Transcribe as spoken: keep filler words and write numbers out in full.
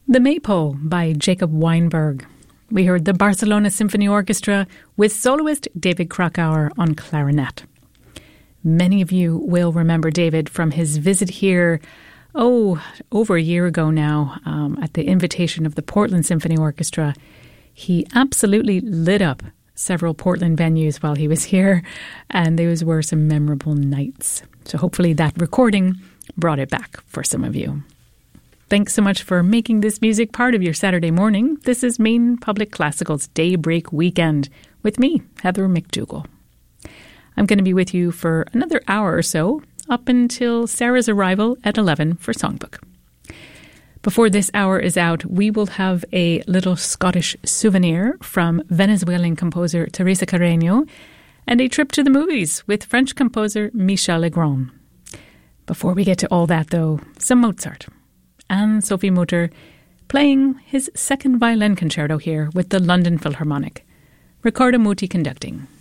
The Maypole by Jacob Weinberg. We heard the Barcelona Symphony Orchestra with soloist David Krakauer on clarinet. Many of you will remember David from his visit here, oh, over a year ago now, um, at the invitation of the Portland Symphony Orchestra. He absolutely lit up several Portland venues while he was here, and those were some memorable nights. So hopefully that recording brought it back for some of you. Thanks so much for making this music part of your Saturday morning. This is Maine Public Classical's Daybreak Weekend with me, Heather McDougall. I'm going to be with you for another hour or so, up until Sarah's arrival at eleven for Songbook. Before this hour is out, we will have a little Scottish souvenir from Venezuelan composer Teresa Carreño and a trip to the movies with French composer Michel Legrand. Before we get to all that, though, some Mozart. And Sophie Mutter playing his second violin concerto here with the London Philharmonic. Riccardo Muti conducting.